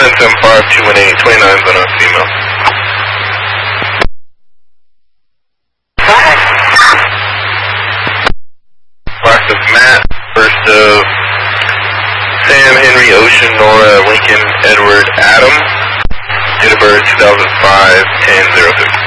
975-218, 29's on a female. Last of Matt, first of Sam, Henry, Ocean, Nora, Lincoln, Edward, Adam, Juniper, 2005, 10-06.